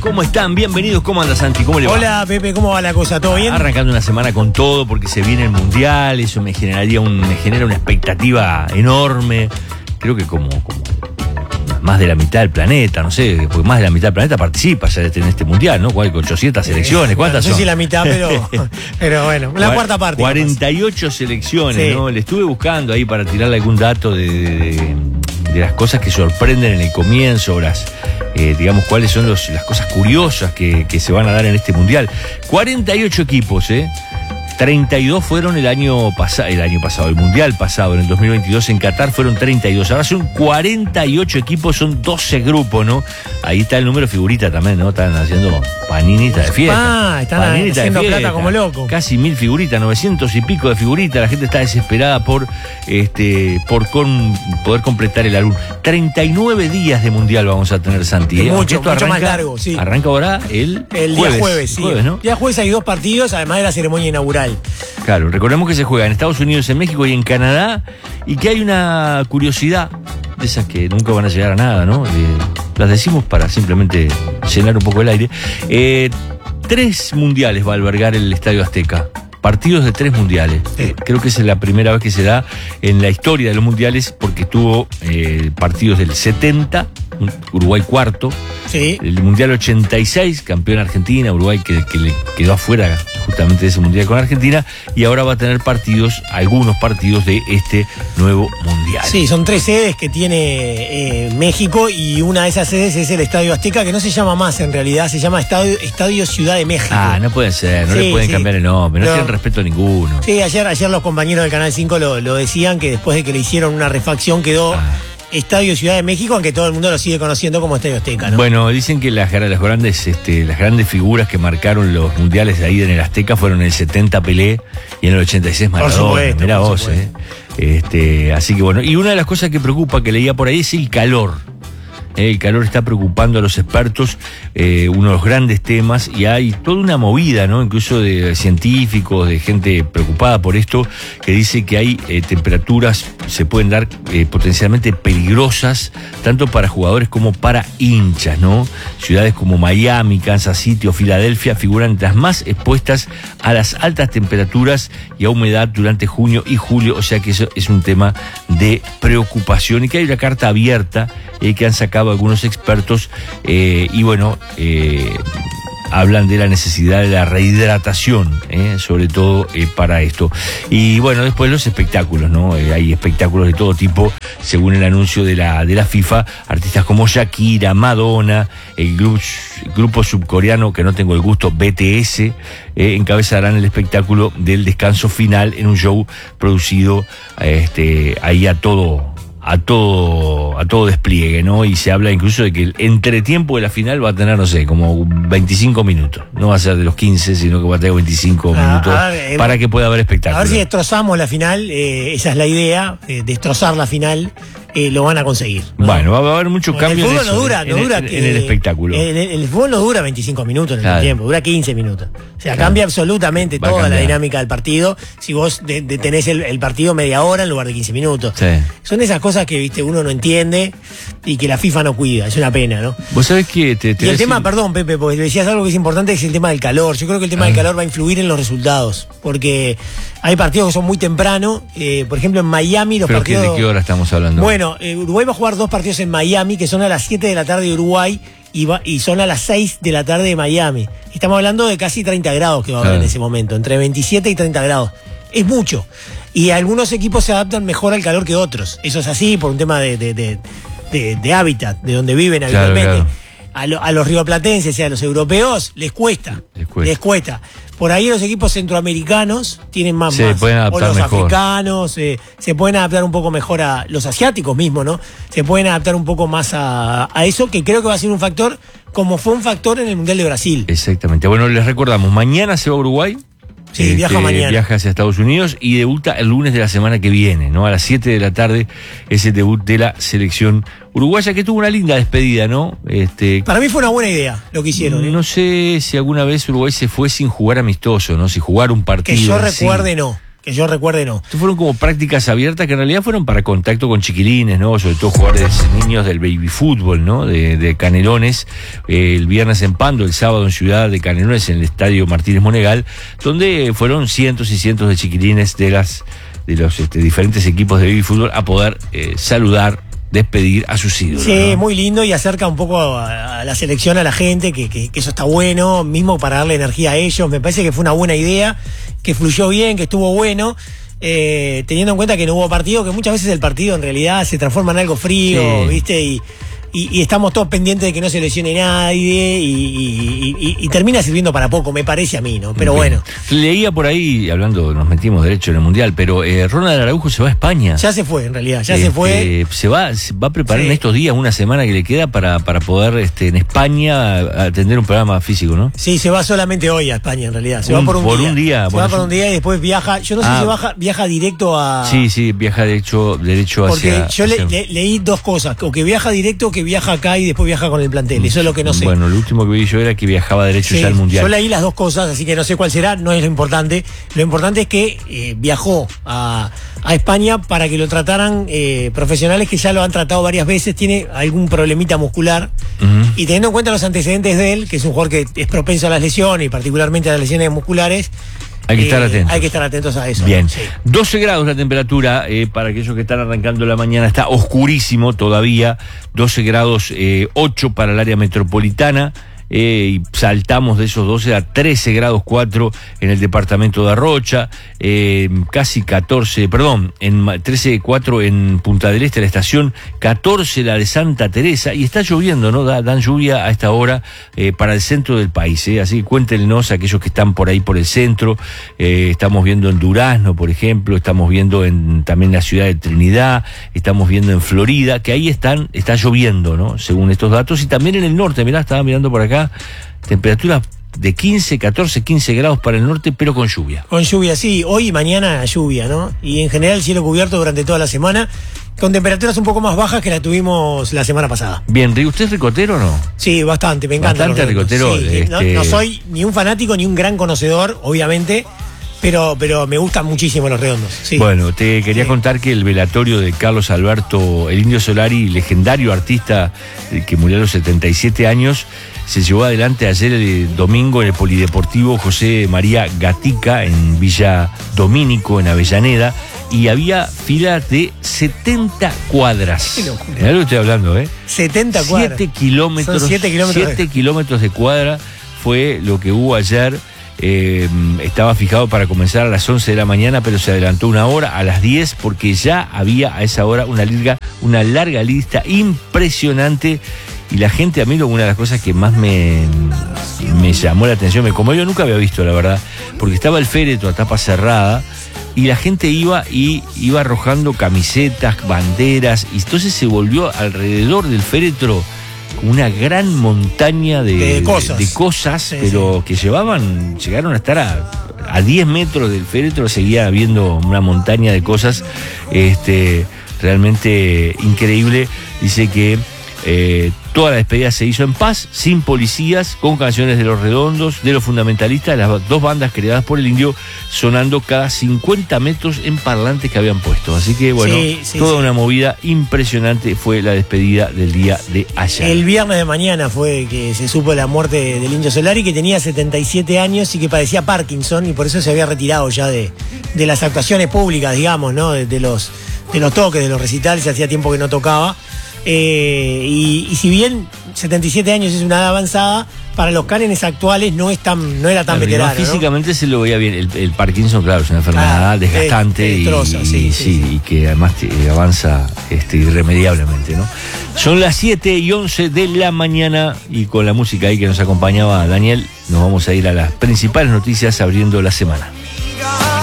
¿Cómo están? Bienvenidos. ¿Cómo anda, Santi? ¿Cómo le va? Hola, Pepe, ¿cómo va la cosa? ¿Todo bien? Arrancando una semana con todo porque se viene el Mundial. Eso me genera una expectativa enorme. Creo que como más de la mitad del planeta, no sé, porque más de la mitad del planeta participa ya en este Mundial, ¿no? 800 selecciones, ¿cuántas son? No sé si la mitad, pero bueno, la cuarta parte. 48 selecciones, sí. ¿no? Le estuve buscando ahí para tirarle algún dato de las cosas que sorprenden en el comienzo, digamos, cuáles son las cosas curiosas que se van a dar en este Mundial. 48 equipos, 32 fueron el año pasado, el Mundial pasado, en el 2022 en Qatar fueron 32. Ahora son 48 equipos, son 12 grupos, ¿no? Ahí está el número figurita también, ¿no? Están haciendo paninitas de fiesta. Están haciendo plata como loco. Casi 1000 figuritas, 900 y pico de figuritas. La gente está desesperada por poder completar el álbum. 39 días de Mundial vamos a tener, Santi. Mucho más largo, sí. Arranca ahora el día jueves, sí. Jueves, ¿no? El día jueves hay 2 partidos, además de la ceremonia inaugural. Claro, recordemos que se juega en Estados Unidos, en México y en Canadá, y que hay una curiosidad de esas que nunca van a llegar a nada, ¿no? Las decimos para simplemente llenar un poco el aire. 3 mundiales va a albergar el Estadio Azteca. Partidos de 3 mundiales. Creo que es la primera vez que se da en la historia de los mundiales, porque tuvo partidos del 70, Uruguay cuarto, sí. El Mundial 86, campeón Argentina, Uruguay que le quedó afuera justamente de ese Mundial con Argentina, y ahora va a tener algunos partidos de este nuevo Mundial. Sí, son 3 sedes que tiene México, y una de esas sedes es el Estadio Azteca, que no se llama más en realidad, se llama Estadio Ciudad de México. No puede ser, no le pueden cambiar el nombre, no tienen respeto a ninguno. Sí, ayer los compañeros del Canal 5 lo decían, que después de que le hicieron una refacción quedó Estadio Ciudad de México, aunque todo el mundo lo sigue conociendo como Estadio Azteca, ¿no? Bueno, dicen que las grandes figuras que marcaron los mundiales de ahí en el Azteca fueron en el 70 Pelé y en el 86 Maradona. Por supuesto, mirá por vos, supuesto. Así que bueno, y una de las cosas que preocupa, que leía por ahí, es el calor. El calor está preocupando a los expertos, uno de los grandes temas, y hay toda una movida, ¿no? Incluso de científicos, de gente preocupada por esto, que dice que hay temperaturas, se pueden dar potencialmente peligrosas, tanto para jugadores como para hinchas, ¿no? Ciudades como Miami, Kansas City o Filadelfia figuran entre las más expuestas a las altas temperaturas y a humedad durante junio y julio, o sea que eso es un tema de preocupación, y que hay una carta abierta que han sacado algunos expertos, y bueno, hablan de la necesidad de la rehidratación, sobre todo para esto. Y bueno, después los espectáculos, ¿no? Hay espectáculos de todo tipo, según el anuncio de la FIFA, artistas como Shakira, Madonna, el grupo surcoreano, que no tengo el gusto, BTS, encabezarán el espectáculo del descanso final en un show producido ahí a todo despliegue, ¿no? Y se habla incluso de que el entretiempo de la final va a tener, no sé, como 25 minutos. No va a ser de los 15, sino que va a tener 25 minutos para que pueda haber espectáculo. A ver si destrozamos la final, esa es la idea, destrozar la final. Lo van a conseguir, ¿no? Bueno, va a haber muchos cambios. El fútbol no dura en el espectáculo. El fútbol no dura 25 minutos en el tiempo, dura 15 minutos. O sea, cambia absolutamente toda la dinámica del partido si vos tenés el partido media hora en lugar de 15 minutos. Sí. Son esas cosas que uno no entiende y que la FIFA no cuida, es una pena, ¿no? Vos sabés que y el tema, perdón, Pepe, porque decías algo que es importante, es el tema del calor. Yo creo que el tema del calor va a influir en los resultados, porque hay partidos que son muy temprano, por ejemplo en Miami los partidos... ¿De qué hora estamos hablando? Bueno, Uruguay va a jugar 2 partidos en Miami, que son a las 7 de la tarde de Uruguay y son a las 6 de la tarde de Miami. Estamos hablando de casi 30 grados que va a haber en ese momento, entre 27 y 30 grados. Es mucho. Y algunos equipos se adaptan mejor al calor que otros. Eso es así por un tema de hábitat, de donde viven habitualmente. Claro. A los rioplatenses y a los europeos les cuesta. Por ahí los equipos centroamericanos tienen más. Pueden adaptar o los mejor. Africanos se pueden adaptar un poco mejor a los asiáticos mismos, ¿no? Se pueden adaptar un poco más a eso, que creo que va a ser un factor, como fue un factor en el Mundial de Brasil. Exactamente. Bueno, les recordamos, mañana se va a Uruguay. Sí, viaja mañana. Viaja hacia Estados Unidos y debuta el lunes de la semana que viene, ¿no? A las 7 de la tarde es el debut de la selección uruguaya, que tuvo una linda despedida, ¿no? Para mí fue una buena idea lo que hicieron. No sé si alguna vez Uruguay se fue sin jugar amistoso, ¿no? Sin jugar un partido. Que yo recuerde, no. Que yo recuerde, no. Estos fueron como prácticas abiertas que en realidad fueron para contacto con chiquilines, ¿no? Sobre todo jugadores niños del baby fútbol, ¿no? De Canelones, el viernes en Pando, el sábado en Ciudad de Canelones, en el Estadio Martínez Monegal, donde fueron cientos y cientos de chiquilines de los diferentes equipos de baby fútbol a poder saludar, despedir a sus ídolos. Sí, ¿no? muy lindo y acerca un poco a la selección a la gente, que eso está bueno, mismo para darle energía a ellos. Me parece que fue una buena idea, que fluyó bien, que estuvo bueno, teniendo en cuenta que no hubo partido, que muchas veces el partido en realidad se transforma en algo frío, sí. ¿viste? Y estamos todos pendientes de que no se lesione nadie y termina sirviendo para poco, me parece a mí, ¿no? Pero bien. bueno. Leía por ahí, hablando, nos metimos derecho en el Mundial, pero Ronald Araujo se va a España. Ya se fue, en realidad, ya se fue. Se va a preparar Sí. en estos días, una semana que le queda para poder en España atender un programa físico, ¿no? Sí, se va solamente hoy a España, en realidad. Se va por un día. Se bueno, va por un día y después viaja. Yo no sé si viaja directo a. Sí, viaja derecho Porque hacia. yo leí dos cosas, o que viaja directo o que viaja acá y después viaja con el plantel, eso es lo que no sé. Bueno, lo último que vi yo era que viajaba derecho ya al Mundial. Yo leí las dos cosas, así que no sé cuál será, no es lo importante. Lo importante es que viajó a España para que lo trataran profesionales que ya lo han tratado varias veces, tiene algún problemita muscular, y teniendo en cuenta los antecedentes de él, que es un jugador que es propenso a las lesiones y particularmente a las lesiones musculares, hay que estar atentos. Hay que estar atentos a eso. Bien. Sí. 12 grados la temperatura, para aquellos que están arrancando la mañana, está oscurísimo todavía, 12 grados 8 para el área metropolitana, y saltamos de esos 12 a 13 grados 4 en el departamento de Arrocha, casi 13,4 en Punta del Este, la estación, 14 la de Santa Teresa, y está lloviendo, ¿no? Dan lluvia a esta hora para el centro del país, así que cuéntenos a aquellos que están por ahí por el centro. Estamos viendo en Durazno, por ejemplo, estamos viendo también la ciudad de Trinidad, estamos viendo en Florida, que ahí está lloviendo, ¿no? Según estos datos, y también en el norte, mirá, estaba mirando por acá, temperaturas de 15 grados para el norte, pero con lluvia. Con lluvia, sí. Hoy y mañana lluvia, ¿no? Y en general cielo cubierto durante toda la semana, con temperaturas un poco más bajas que la tuvimos la semana pasada. Bien, ¿usted es ricotero o no? Sí, bastante, me encanta. Bastante ricotero. Sí, no soy ni un fanático ni un gran conocedor, obviamente, pero me gustan muchísimo los redondos. Sí. Bueno, te quería contar que el velatorio de Carlos Alberto, el Indio Solari, legendario artista que murió a los 77 años, se llevó adelante ayer el domingo en el Polideportivo José María Gatica, en Villa Domínico, en Avellaneda, y había filas de 70 cuadras. Mirá lo que estoy hablando, 70 cuadras. 7 kilómetros. Son 7 kilómetros. 7 kilómetros de cuadra fue lo que hubo ayer. Estaba fijado para comenzar a las 11 de la mañana, pero se adelantó una hora, a las 10, porque ya había a esa hora una larga lista impresionante. Y la gente, a mí, una de las cosas que más me llamó la atención, como yo nunca había visto, la verdad, porque estaba el féretro a tapa cerrada y la gente iba arrojando camisetas, banderas, y entonces se volvió alrededor del féretro una gran montaña de cosas, sí, pero sí, que llegaron a estar a 10 metros del féretro, seguía habiendo una montaña de cosas realmente increíble. Dice que toda la despedida se hizo en paz, sin policías, con canciones de Los Redondos, de Los Fundamentalistas, las dos bandas creadas por el Indio, sonando cada 50 metros en parlantes que habían puesto. Así que bueno, toda una movida impresionante fue la despedida del día de ayer. El viernes de mañana fue que se supo la muerte del Indio Solari, que tenía 77 años y que padecía Parkinson, y por eso se había retirado ya de las actuaciones públicas, digamos, ¿no? De los toques, de los recitales, hacía tiempo que no tocaba. Y si bien 77 años es una edad avanzada, para los cánones actuales no era tan veterano. Físicamente, ¿no? Se lo veía bien. El Parkinson, claro, es una enfermedad desgastante y que además avanza irremediablemente, ¿no? Son las 7:11 de la mañana, y con la música ahí que nos acompañaba Daniel, nos vamos a ir a las principales noticias abriendo la semana.